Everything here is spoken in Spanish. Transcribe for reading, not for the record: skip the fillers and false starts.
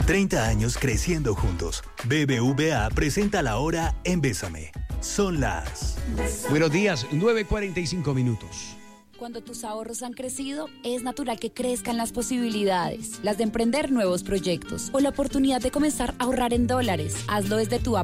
30 años creciendo juntos. BBVA presenta la hora en Bésame. Son las... Buenos días, 9:45 minutos. Cuando tus ahorros han crecido, es natural que crezcan las posibilidades, las de emprender nuevos proyectos o la oportunidad de comenzar a ahorrar en dólares. Hazlo desde tu app